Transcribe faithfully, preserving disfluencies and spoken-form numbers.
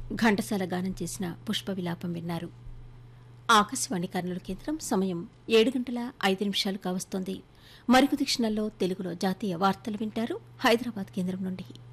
ఘంటసాల గానం చేసిన పుష్ప విలాపం విన్నారు. ఆకాశవాణి కర్నూలు కేంద్రం సమయం ఏడు గంటల ఐదు నిమిషాలు కావస్తోంది. మరికొద్ది క్షణాల్లో తెలుగులో జాతీయ వార్తలు వింటారు హైదరాబాద్ కేంద్రం నుండి.